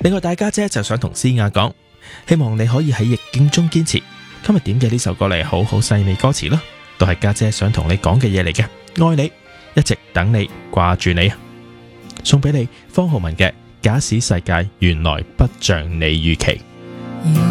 另外大家姐就想同思雅講，希望你可以喺逆境中堅持。今日點嘅呢首歌嚟，好好細味歌詞啦，都係家姐想同你講嘅嘢嚟嘅。愛你，一直等你，掛住你啊！送俾你方浩文嘅假使世界原來不像你預期。